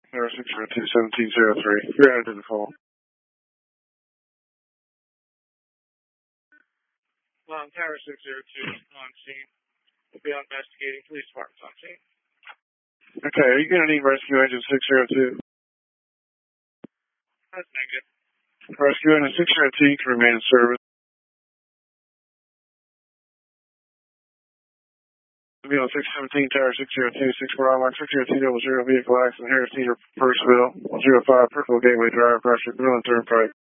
Tower 602-1703. You're added to the call. Tower 602 on scene. We'll be investigating. Police department's on scene. Okay, are you going to need rescue engine 602? That's negative. Rescue engine 602 can remain in service. Be on 617 Tower 602, 64 hour 602 00 vehicle accident, Harris Teeter, Purcellville, 05 Purple Gateway Drive, Pressure, Middle and Turnpike.